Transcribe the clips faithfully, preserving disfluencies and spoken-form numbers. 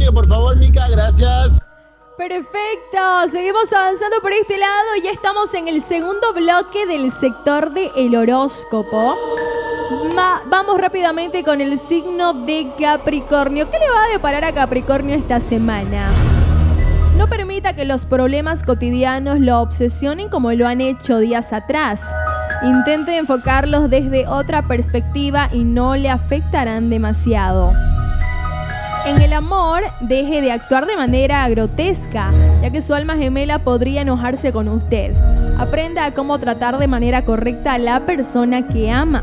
Capricornio, por favor, Mica, gracias. Perfecto, seguimos avanzando por este lado. Ya estamos en el segundo bloque del sector del horóscopo. Ma- vamos rápidamente con el signo de Capricornio. ¿Qué le va a deparar a Capricornio esta semana? No permita que los problemas cotidianos lo obsesionen como lo han hecho días atrás. Intente enfocarlos desde otra perspectiva y no le afectarán demasiado. En el amor, deje de actuar de manera grotesca, ya que su alma gemela podría enojarse con usted. Aprenda a cómo tratar de manera correcta a la persona que ama.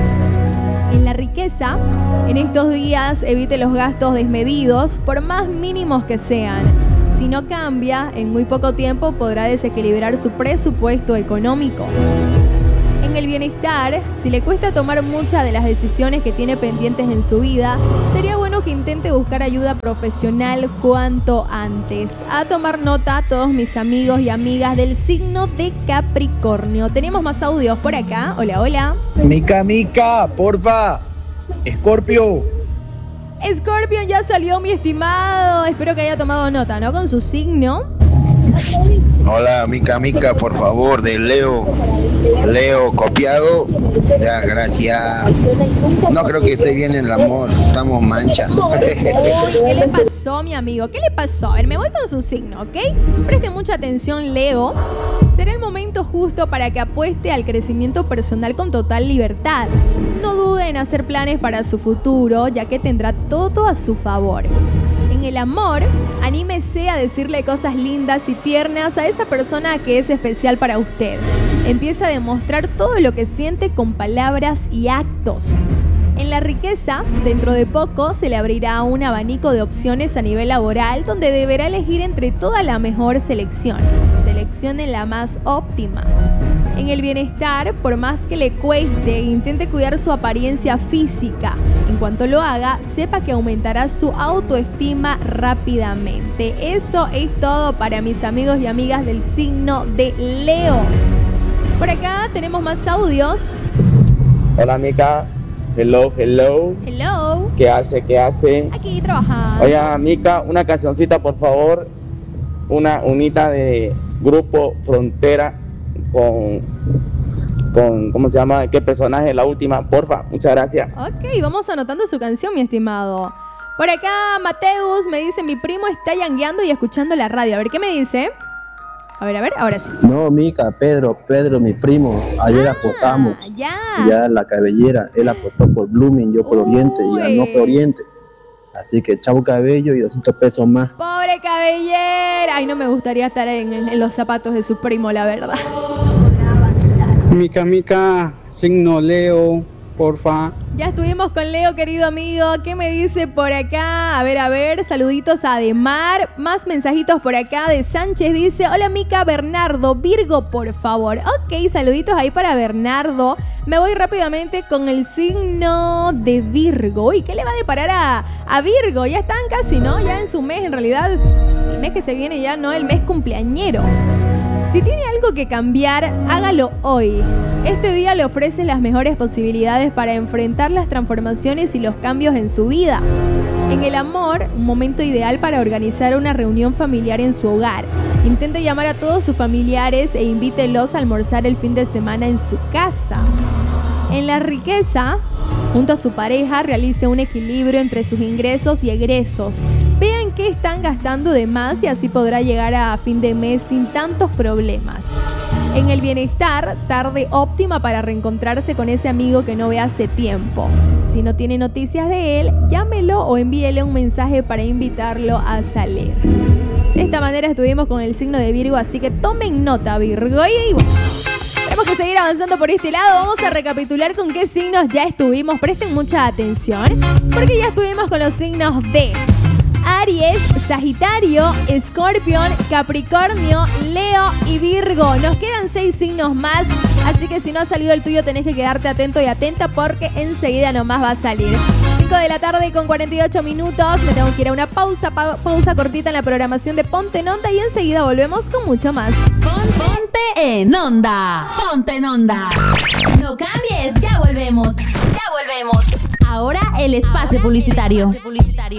En la riqueza, en estos días evite los gastos desmedidos, por más mínimos que sean. Si no cambia, en muy poco tiempo podrá desequilibrar su presupuesto económico. En el bienestar, si le cuesta tomar muchas de las decisiones que tiene pendientes en su vida, sería bueno que intente buscar ayuda profesional cuanto antes. A tomar nota todos mis amigos y amigas del signo de Capricornio. Tenemos más audios por acá. Hola, hola. Mica, Mica, porfa. Escorpio. Scorpion ya salió, mi estimado. Espero que haya tomado nota, ¿no? Con su signo. Hola, Mica, Mica, por favor, de Leo. Leo, copiado. Ya, gracias. No creo que esté bien el amor. Estamos mancha. ¿Qué le pasó, mi amigo? ¿Qué le pasó? A ver, me voy con su signo, ¿ok? Preste mucha atención, Leo. Será el momento justo para que apueste al crecimiento personal con total libertad. No dude en hacer planes para su futuro, ya que tendrá todo a su favor. En el amor, anímese a decirle cosas lindas y tiernas a esa persona que es especial para usted. Empieza a demostrar todo lo que siente con palabras y actos. En la riqueza, dentro de poco se le abrirá un abanico de opciones a nivel laboral donde deberá elegir entre toda la mejor selección. Seleccione la más óptima. En el bienestar, por más que le cueste, intente cuidar su apariencia física. En cuanto lo haga, sepa que aumentará su autoestima rápidamente. Eso es todo para mis amigos y amigas del signo de Leo. Por acá tenemos más audios. Hola, Mica. Hello, hello. Hello. ¿Qué hace? ¿Qué hace? Aquí trabajando. Oye, Mica, una cancioncita, por favor. Una unita de Grupo Frontera con, con, ¿cómo se llama? ¿Qué personaje? La última, porfa. Muchas gracias. Ok, vamos anotando su canción, mi estimado. Por acá, Mateus me dice, mi primo está yangueando y escuchando la radio. A ver, ¿qué me dice? A ver, a ver, ahora sí. No, Mica, Pedro, Pedro, mi primo. Ayer ah, apostamos. Ya. Ya la cabellera. Él apostó por Blooming, yo por Uy. Oriente y ganó por Oriente. Así que chau cabello y doscientos pesos más. Pobre cabellera. Ay, no me gustaría estar en, en los zapatos de su primo, la verdad. Mica, Mica, signo Leo, porfa. Ya estuvimos con Leo, querido amigo. ¿Qué me dice por acá? A ver, a ver, saluditos a Demar. Más mensajitos por acá de Sánchez. Dice, hola Mica, Bernardo, Virgo, por favor. Ok, saluditos ahí para Bernardo. Me voy rápidamente con el signo de Virgo. Uy, ¿qué le va a deparar a, a Virgo? Ya están casi, ¿no? Ya en su mes, en realidad. El mes que se viene ya, ¿no? El mes cumpleañero. Si tiene algo que cambiar, hágalo hoy. Este día le ofrece las mejores posibilidades para enfrentar las transformaciones y los cambios en su vida. En el amor, un momento ideal para organizar una reunión familiar en su hogar. Intente llamar a todos sus familiares e invítelos a almorzar el fin de semana en su casa. En la riqueza, junto a su pareja, realice un equilibrio entre sus ingresos y egresos. Vean qué están gastando de más y así podrá llegar a fin de mes sin tantos problemas. En el bienestar, tarde óptima para reencontrarse con ese amigo que no ve hace tiempo. Si no tiene noticias de él, llámelo o envíele un mensaje para invitarlo a salir. De esta manera estuvimos con el signo de Virgo, así que tomen nota, Virgo. Y bueno, tenemos que seguir avanzando por este lado. Vamos a recapitular con qué signos ya estuvimos. Presten mucha atención, porque ya estuvimos con los signos de Aries, Sagitario, Escorpión, Capricornio, Leo y Virgo. Nos quedan seis signos más, así que si no ha salido el tuyo tenés que quedarte atento y atenta porque enseguida nomás va a salir. cinco de la tarde con cuarenta y ocho minutos. Me tengo que ir a una pausa, pa- pausa cortita en la programación de Ponte en Onda y enseguida volvemos con mucho más. Pon, ponte en Onda. Ponte en Onda. No cambies, ya volvemos. Ya volvemos. Ahora el espacio publicitario.